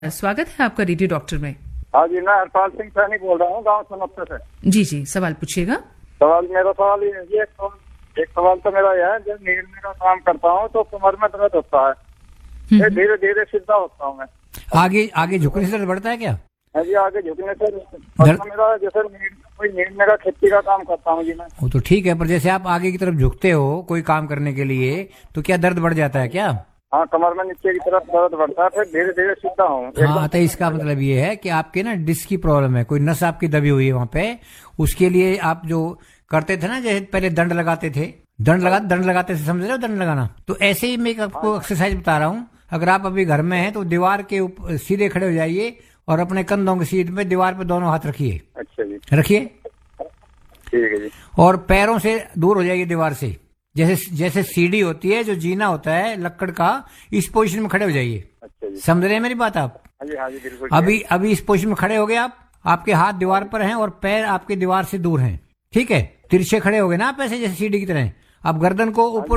स्वागत है आपका रेडियो डॉक्टर में। हाँ जी, मैं हरपाल सिंह सैनी बोल रहा हूँ, गांव सनप्ते से। जी जी, सवाल पूछिएगा। मेरा सवाल ये है जी, एक सवाल तो मेरा यह है, जब नींद का काम करता हूँ तो कमर में दर्द होता है, धीरे धीरे सीधा होता हूँ मैं। आगे आगे झुकने से दर्द बढ़ता है क्या? हाँ जी, आगे झुकने से मेरा जैसे नींद का खेती का काम करता हूँ जी मैं। वो तो ठीक है, पर जैसे आप आगे की तरफ झुकते हो कोई काम करने के लिए तो क्या दर्द बढ़ जाता है क्या? हाँ, कमर में नीचे की तरफ दर्द बढ़ता है, फिर धीरे धीरे सीधा हूँ। हाँ, तो इसका मतलब ये है कि आपके ना डिस्क की प्रॉब्लम है, कोई नस आपकी दबी हुई है वहाँ पे। उसके लिए आप जो करते थे ना, जैसे पहले दंड लगाते थे, दंड लगाते थे, समझ रहे हो दंड लगाना? तो ऐसे ही मैं आपको एक्सरसाइज बता रहा हूँ। अगर आप अभी घर में हैं तो दीवार के ऊपर सीधे खड़े हो जाइए और अपने कंधों की सीध में दीवार पे दोनों हाथ रखिए। अच्छा जी, रखिए, ठीक है जी। और पैरों से दूर हो जाइए दीवार से। जैसे सीढ़ी होती है, जो जीना होता है लक्कड़ का, इस पोजीशन में खड़े हो जाइए। अच्छा जी, समझ रहे हैं मेरी बात आप? हाँ जी, हाँ जी, बिल्कुल। अभी इस पोजीशन में खड़े हो गए आप, आपके हाथ दीवार पर हैं और पैर आपके दीवार से दूर हैं, ठीक है? तिरछे खड़े हो गए ना आप, ऐसे जैसे सीढ़ी की तरह। आप गर्दन को ऊपर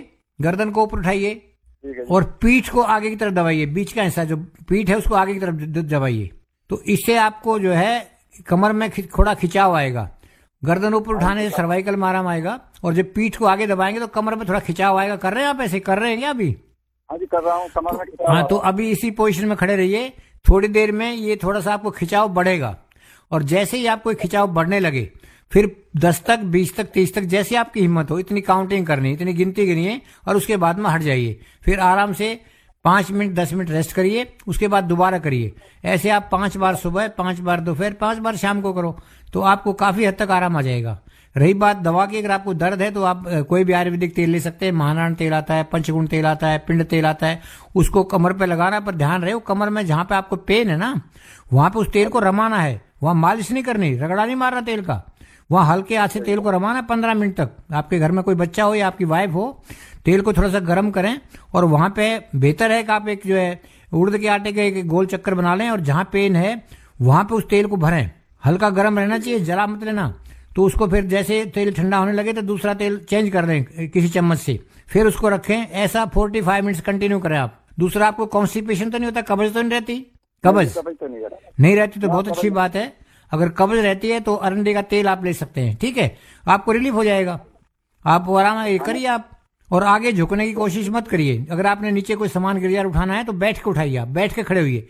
उठाइए, और पीठ को आगे की तरफ दबाइए। बीच का हिस्सा जो पीठ है उसको आगे की तरफ दबाइए। तो इससे आपको जो है कमर में थोड़ा खिंचाव आएगा। गर्दन ऊपर उठाने से सर्वाइकल में आराम आएगा, और जब पीठ को आगे दबाएंगे तो कमर में थोड़ा खिंचाव आएगा। कर रहे हैं आप ऐसे? कर रहे हैं क्या अभी? हाँ जी, कर रहा हूँ, कमर में खिंचाव। हाँ, तो अभी इसी पोजीशन में खड़े रहिए। थोड़ी देर में ये थोड़ा सा आपको खिंचाव बढ़ेगा, और जैसे ही आपको खिंचाव बढ़ने लगे फिर 10 तक, 20 तक, 30 तक, जैसे आपकी हिम्मत हो इतनी काउंटिंग करनी, इतनी गिनती गिनिए, और उसके बाद में हट जाइए। फिर आराम से 5 मिनट 10 मिनट रेस्ट करिए, उसके बाद दोबारा करिए। ऐसे आप 5 बार सुबह, 5 बार दोपहर, 5 बार शाम को करो तो आपको काफी हद तक आराम आ जाएगा। रही बात दवा की, अगर आपको दर्द है तो आप कोई भी आयुर्वेदिक तेल ले सकते हैं। महानारायण तेल आता है, पंचगुण तेल आता है, पिंड तेल आता है, उसको कमर पे लगाना। पर ध्यान रहे, कमर में जहां पे आपको पेन है ना, वहां पे उस तेल को रमाना है। वहां मालिश नहीं करनी, रगड़ा नहीं मारना तेल का। वहां हल्के हाथ से तेल को रमाना 15 मिनट तक। आपके घर में कोई बच्चा हो या आपकी वाइफ हो, तेल को थोड़ा सा गर्म करें, और वहां पे बेहतर है कि आप एक जो है उड़द के आटे के एक गोल चक्कर बना लें, और जहां पेन है वहां पे उस तेल को भरें। हल्का गर्म रहना चाहिए, जला मत लेना। तो उसको फिर जैसे तेल ठंडा होने लगे तो दूसरा तेल चेंज कर दें किसी चम्मच से, फिर उसको रखें। ऐसा 45 मिनट्स कंटिन्यू करें आप। दूसरा, आपको कॉन्स्टिपेशन तो नहीं होता? कब्ज तो नहीं रहती? कब्ज तो नहीं रहती तो बहुत अच्छी बात है। अगर कब्ज रहती है तो अरंडी का तेल आप ले सकते हैं, ठीक है? आपको रिलीफ हो जाएगा। आप आराम करिए आप, और आगे झुकने की कोशिश मत करिए। अगर आपने नीचे कोई सामान गिरजार उठाना है तो बैठ के उठाइए, आप बैठ के खड़े हुई,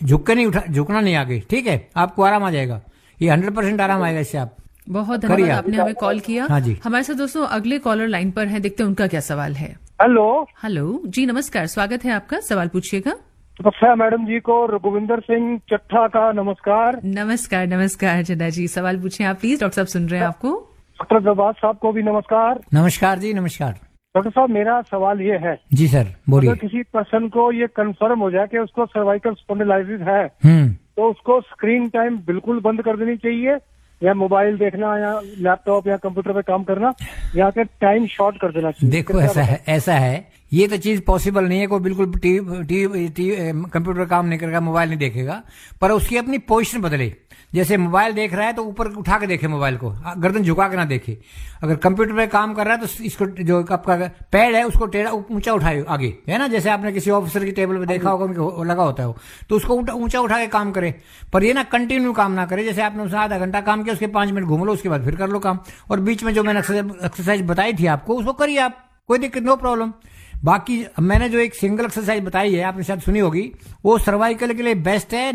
झुकना नहीं आगे, ठीक है? आपको आराम आ जाएगा, ये 100% आराम आएगा इससे। आप बहुत धन्यवाद, आपने हमें कॉल किया। हाँ जी, हमारे साथ दोस्तों अगले कॉलर लाइन पर हैं, देखते हैं उनका क्या सवाल है। हेलो जी, नमस्कार, स्वागत है आपका, सवाल पूछिएगा। तपस्या मैडम जी को रघुविंदर सिंह चट्ठा का नमस्कार। नमस्कार चड्डा जी, सवाल पूछें आप प्लीज। डॉक्टर साहब सुन रहे हैं आपको। डॉक्टर दरबार साहब को भी नमस्कार। नमस्कार जी, नमस्कार। डॉक्टर साहब, मेरा सवाल ये है। जी सर, बोलिए। अगर किसी पर्सन को ये कंफर्म हो जाए कि उसको सर्वाइकल स्पॉन्डिलाइटिस है, तो उसको स्क्रीन टाइम बिल्कुल बंद कर देनी चाहिए, या मोबाइल देखना, या लैपटॉप या कंप्यूटर पे काम करना, या के टाइम शॉर्ट कर देना चाहिए? देखो, ऐसा है, ये तो चीज पॉसिबल नहीं है। कोई बिल्कुल कंप्यूटर काम नहीं करेगा, मोबाइल नहीं देखेगा, पर उसकी अपनी पोजीशन बदले। जैसे मोबाइल देख रहा है तो ऊपर उठा के देखे मोबाइल को, गर्दन झुका के ना देखे। अगर कंप्यूटर पे काम कर रहा है तो इसको जो आपका पैड है उसको टेढ़ा ऊंचा उठाए आगे, है ना? जैसे आपने किसी ऑफिसर की टेबल पे देखा होगा, उनको लगा होता है वो, तो उसको ऊंचा उठा के काम करे। पर ये ना कंटिन्यू काम ना करे। जैसे आपने उसने आधा घंटा काम किया, उसके 5 मिनट घूम लो, उसके बाद फिर कर लो काम। और बीच में जो मैंने एक्सरसाइज बताई थी आपको, उसको करिए आप, कोई दिक्कत, नो प्रॉब्लम। बाकी मैंने जो एक सिंगल एक्सरसाइज बताई है, आपने शायद सुनी होगी, वो सर्वाइकल के लिए बेस्ट है।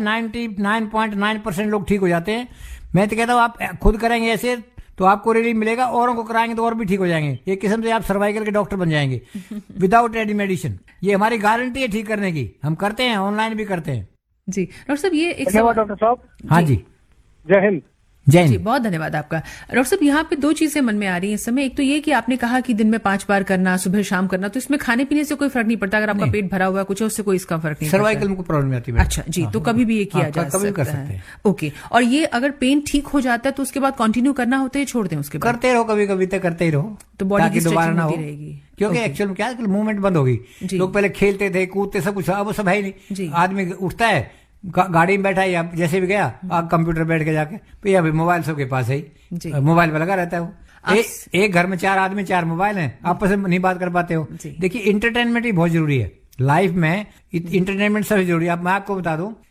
99.9% लोग ठीक हो जाते हैं। मैं तो कहता हूँ आप खुद करेंगे ऐसे तो आपको रिलीफ मिलेगा, औरों को कराएंगे तो और भी ठीक हो जाएंगे। एक किस्म से आप सर्वाइकल के डॉक्टर बन जाएंगे विदाउट एनी मेडिसिन। ये हमारी गारंटी है ठीक करने की, हम करते हैं, ऑनलाइन भी करते हैं। जी डॉक्टर साहब, ये एक डॉक्टर साहब। हाँ जी, जय हिंद। जी, बहुत धन्यवाद आपका। डॉक्टर साहब, यहाँ पे 2 चीजें मन में आ रही हैं इस समय। एक तो ये कि आपने कहा कि दिन में 5 बार करना, सुबह शाम करना, तो इसमें खाने पीने से कोई फर्क नहीं पड़ता? अगर आपका पेट भरा हुआ है कुछ, उससे कोई इसका फर्क नहीं पड़ता? सर्वाइकल में कोई प्रॉब्लम नहीं आती। अच्छा जी, तो कभी भी ये किया जा सकता है। ओके, और ये अगर पेन ठीक हो जाता है तो उसके बाद कंटिन्यू करना होता है, छोड़ दें उसके बाद? करते रहो, कभी कभी तक करते ही रहो, तो बॉडी की दोबारा ना हो। रहेगी। क्योंकि एक्चुअल में क्या है, मूवमेंट बंद होगी। लोग पहले खेलते थे, कूदते, सब कुछ, अब वो सब है ही नहीं। आदमी उठता है, गाड़ी में बैठा है या जैसे भी गया, आप कंप्यूटर बैठ के जाके, भैया भाई मोबाइल सबके पास है ही, मोबाइल पे लगा रहता है वो। एक घर में 4 आदमी, 4 मोबाइल हैं, आपस में नहीं बात कर पाते हो। देखिए, इंटरटेनमेंट ही बहुत जरूरी है। लाइफ में इंटरटेनमेंट सबसे जरूरी है। अब मैं आपको बता दूं,